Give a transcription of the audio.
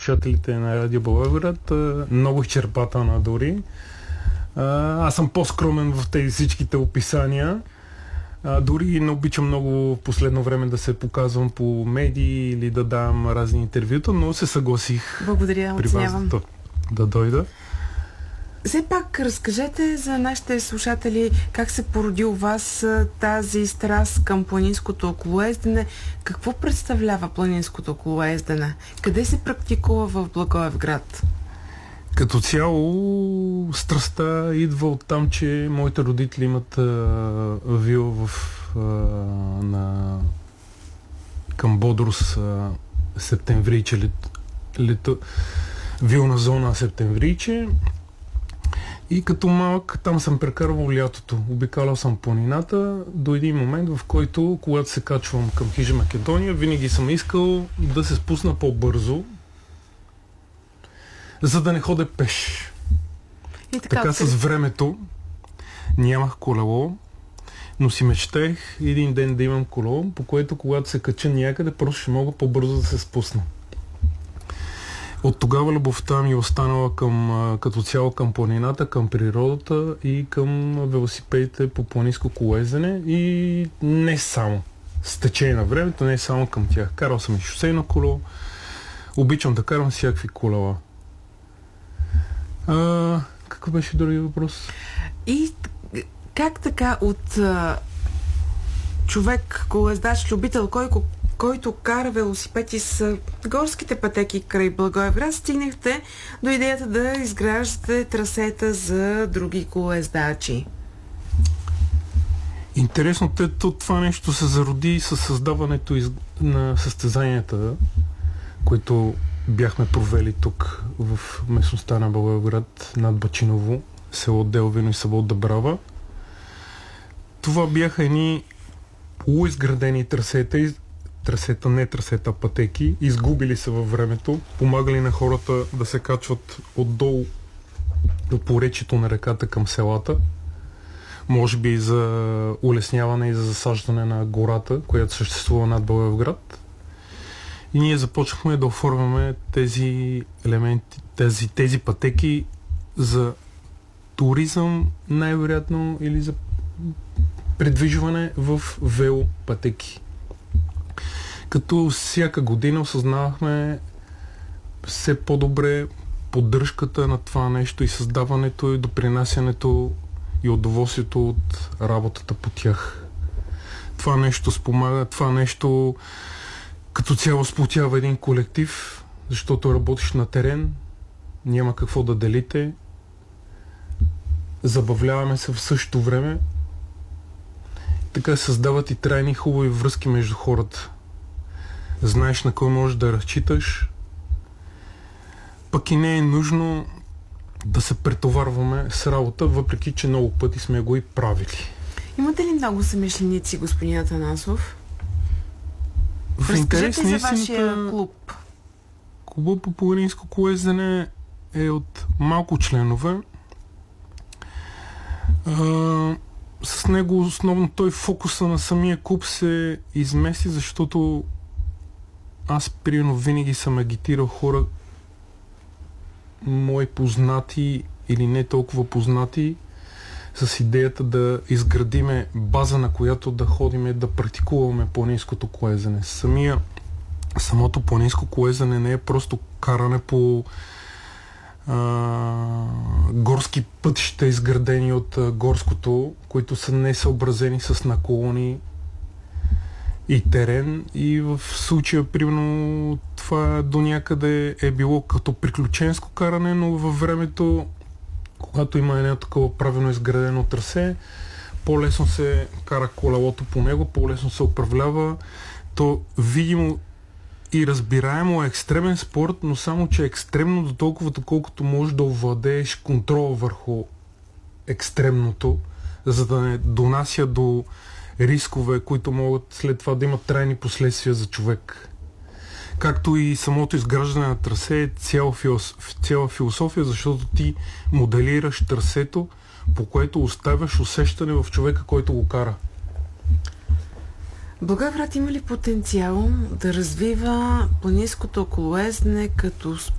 слушателите на Радио Благоевград. Много изчерпателна дори. Аз съм по-скромен в тези всичките описания. Дори не обичам много в последно време да се показвам по медии или да давам разни интервюта, но се съгласих. Благодаря, оценявам. Да дойда. Все пак разкажете за нашите слушатели как се породи у вас тази страст към планинското колоездене. Какво представлява планинското колоездене? Къде се практикува в Благоевград? Като цяло страстта идва от там, че моите родители имат вила към Бодрус, Септемврийче, вилна зона Септемврийче. И като малък там съм прекарвал лятото. Обикалял съм планината до един момент, в който, когато се качвам към хижа Македония, винаги съм искал да се спусна по-бързо, за да не ходя пеш. И така с времето нямах колело, но си мечтаех един ден да имам колело, по което когато се кача някъде, просто ще мога по-бързо да се спусна. От тогава любовта ми е останала като цяло към планината, към природата и към велосипедите по планинско колоездене и не само. С течение на времето, не само към тях. Карал съм и шосейно колело. Обичам да карам всякакви колела. Какъв беше други въпрос? И как така от човек, колоездач, любител, който кара велосипеди с горските пътеки край Благоевград, стигнахте до идеята да изграждате трасета за други колоездачи? Интересно, това нещо се зароди със създаването на състезанията, които бяхме провели тук в местността на Благоевград над Бачиново, село Делвино и село Дъбрава. Това бяха едни полуизградени трасета, пътеки, изгубили се във времето, помагали на хората да се качват отдолу до поречието на реката към селата, може би за улесняване и за засаждане на гората, която съществува над Благоевград. И ние започнахме да оформяме тези елементи, тези пътеки за туризъм, най-вероятно, или за придвижване в велопътеки. Като всяка година осъзнавахме все по-добре поддръжката на това нещо и създаването и допринасянето и удоволствието от работата по тях. Това нещо спомага, това нещо като цяло сплотява един колектив, защото работиш на терен, няма какво да делите, забавляваме се в същото време, така създават и трайни хубави връзки между хората. Знаеш на кой можеш да разчиташ, пък и не е нужно да се претоварваме с работа, въпреки че много пъти сме го и правили. Имате ли много съмишленици, господин Атанасов? Разкажете за вашия клуб. Клубът по планинско колоездене е от малко членове. С него основно фокуса на самия клуб се измести, защото аз примерно винаги съм агитирал хора, мои познати или не толкова познати, с идеята да изградиме база, на която да ходиме да практикуваме планинското колоездене. Самото планинско колоездене не е просто каране по горски пътища, изградени от горското, които са несъобразени с наклони и терен. И в случая, примерно, това до някъде е било като приключенско каране, но във времето, когато има едно такова правилно изградено трасе, по-лесно се кара колелото по него, по-лесно се управлява. То видимо и разбираемо е екстремен спорт, но само, че е екстремно до толкова, доколкото можеш да овладееш контрола върху екстремното, за да не донася до рискове, които могат след това да имат трайни последствия за човек. Както и самото изграждане на трасе е цяла философия, защото ти моделираш трасето, по което оставяш усещане в човека, който го кара. Благоевград има ли потенциал да развива планинското колоездене като